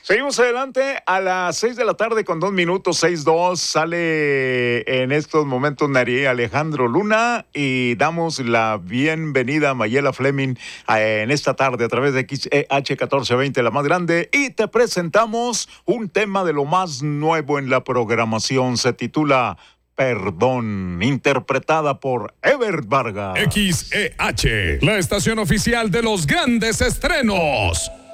Seguimos adelante a las 6 de la tarde con 2 minutos, 6:02. Sale en estos momentos Nari Alejandro Luna y damos la bienvenida a Mayela Fleming en esta tarde a través de XEH 1420, la más grande. Y te presentamos un tema de lo más nuevo en la programación. Se titula Perdón, interpretada por Ever Vargas. XEH, la estación oficial de los grandes estrenos.